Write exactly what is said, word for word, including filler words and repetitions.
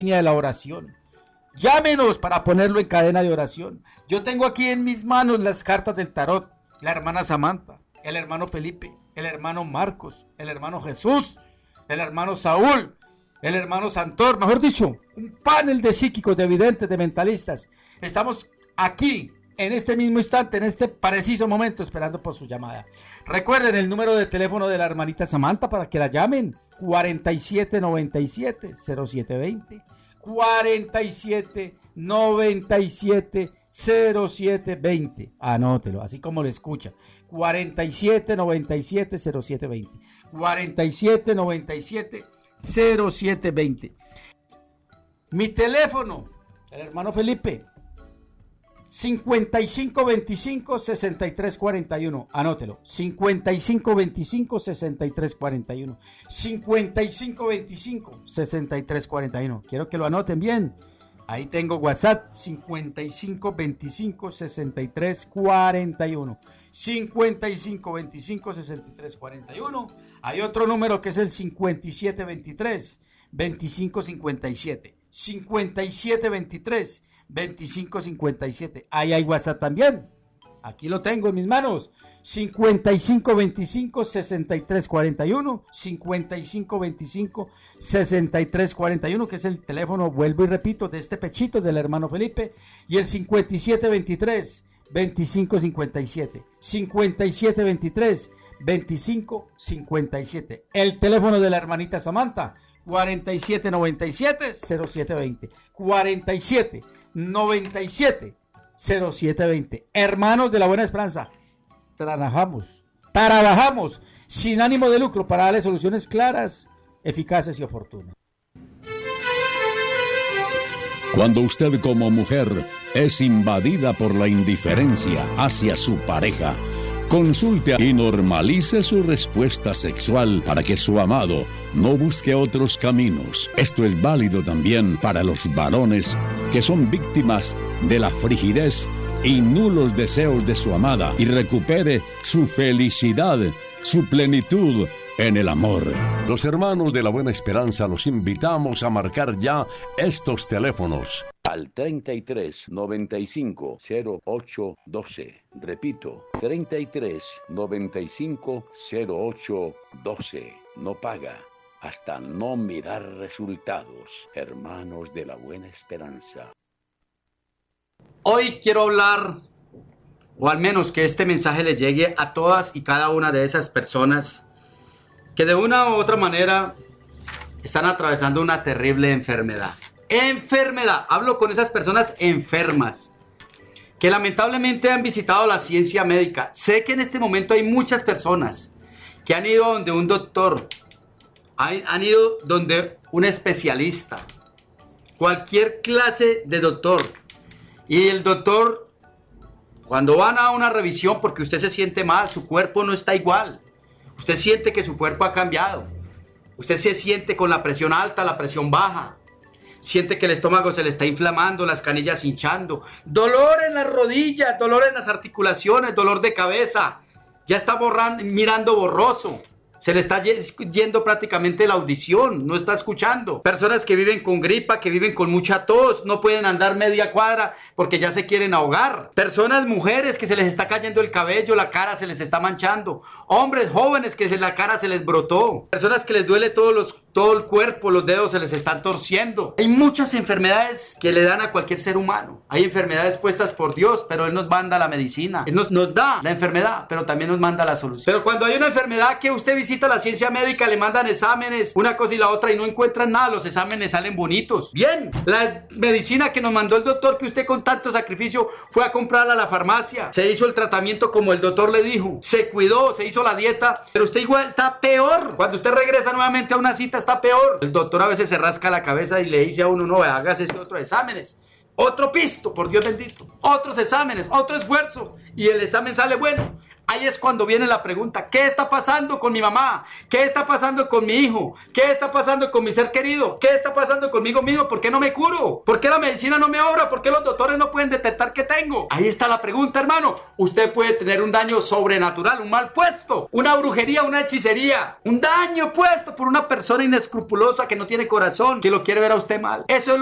de la oración. Llámenos para ponerlo en cadena de oración. Yo tengo aquí en mis manos las cartas del tarot. La hermana Samantha, el hermano Felipe, el hermano Marcos, el hermano Jesús, el hermano Saúl, el hermano Santor, mejor dicho, un panel de psíquicos, de videntes, de mentalistas. Estamos aquí en este mismo instante, en este preciso momento, esperando por su llamada. Recuerden el número de teléfono de la hermanita Samantha para que la llamen. cuarenta y siete noventa y siete cero siete veinte. cuarenta y siete noventa y siete cero siete veinte. Anótelo, así como le escucha. cuarenta y siete noventa y siete cero siete veinte. cuarenta y siete noventa y siete cero siete veinte. Mi teléfono, el hermano Felipe, cincuenta y cinco veinticinco sesenta y tres cuarenta y uno. Anótelo. cincuenta y cinco veinticinco sesenta y tres cuarenta y uno. cincuenta y cinco veinticinco sesenta y tres cuarenta y uno. Quiero que lo anoten bien. Ahí tengo WhatsApp cincuenta y cinco veinticinco sesenta y tres cuarenta y uno. cincuenta y cinco veinticinco sesenta y tres cuarenta y uno. Hay otro número que es el cincuenta y siete veintitrés veinticinco cincuenta y siete. cincuenta y siete veintitrés veinticinco cincuenta y siete. Ahí hay WhatsApp también. Aquí lo tengo en mis manos. cincuenta y cinco veinticinco sesenta y tres cuarenta y uno. cincuenta y cinco veinticinco sesenta y tres cuarenta y uno, que es el teléfono, vuelvo y repito, de este pechito del hermano Felipe. Y el cincuenta y siete veintitrés veinticinco cincuenta y siete. cincuenta y siete veintitrés veinticinco cincuenta y siete. El teléfono de la hermanita Samantha, cuarenta y siete noventa y siete cero siete veinte. cuarenta y siete noventa y siete cero siete veinte. Hermanos de la Buena Esperanza, trabajamos, trabajamos sin ánimo de lucro para darle soluciones claras, eficaces y oportunas. Cuando usted como mujer es invadida por la indiferencia hacia su pareja, consulte y normalice su respuesta sexual para que su amado no busque otros caminos. Esto es válido también para los varones que son víctimas de la frigidez y nulos deseos de su amada y recupere su felicidad, su plenitud en el amor. Los hermanos de la Buena Esperanza los invitamos a marcar ya estos teléfonos. Al treinta y tres noventa y cinco cero ocho doce. Repito, treinta y tres noventa y cinco cero ocho doce. No paga hasta no mirar resultados. Hermanos de la Buena Esperanza. Hoy quiero hablar, o al menos que este mensaje le llegue a todas y cada una de esas personas que de una u otra manera están atravesando una terrible enfermedad. Enfermedad. Hablo con esas personas enfermas que lamentablemente han visitado la ciencia médica. Sé que en este momento hay muchas personas que han ido donde un doctor, han, han ido donde un especialista, cualquier clase de doctor. Y el doctor, cuando van a una revisión porque usted se siente mal, su cuerpo no está igual. Usted siente que su cuerpo ha cambiado. Usted se siente con la presión alta, la presión baja. Siente que el estómago se le está inflamando, las canillas hinchando. Dolor en las rodillas, dolor en las articulaciones, dolor de cabeza. Ya está borrando, mirando borroso. Se le está yendo prácticamente la audición, no está escuchando. Personas que viven con gripa, que viven con mucha tos, no pueden andar media cuadra porque ya se quieren ahogar. Personas, mujeres, que se les está cayendo el cabello, la cara se les está manchando. Hombres jóvenes que la cara se les brotó. Personas que les duele todos los, todo el cuerpo, los dedos se les están torciendo. Hay muchas enfermedades que le dan a cualquier ser humano. Hay enfermedades puestas por Dios, pero Él nos manda la medicina. Él nos, nos da la enfermedad, pero también nos manda la solución. Pero cuando hay una enfermedad que usted visita la ciencia médica, le mandan exámenes, una cosa y la otra, y no encuentran nada, los exámenes salen bonitos. Bien, la medicina que nos mandó el doctor, que usted con tanto sacrificio fue a comprarla a la farmacia, se hizo el tratamiento como el doctor le dijo, se cuidó, se hizo la dieta, pero usted igual está peor. Cuando usted regresa nuevamente a una cita, está peor. El doctor a veces se rasca la cabeza y le dice a uno, no, hagas este otro exámenes, otro pisto, por Dios bendito, otros exámenes, otro esfuerzo, y el examen sale bueno. Ahí es cuando viene la pregunta, ¿qué está pasando con mi mamá? ¿Qué está pasando con mi hijo? ¿Qué está pasando con mi ser querido? ¿Qué está pasando conmigo mismo? ¿Por qué no me curo? ¿Por qué la medicina no me obra? ¿Por qué los doctores no pueden detectar que tengo? Ahí está la pregunta, hermano. Usted puede tener un daño sobrenatural, un mal puesto, una brujería, una hechicería, un daño puesto por una persona inescrupulosa que no tiene corazón, que lo quiere ver a usted mal. Eso es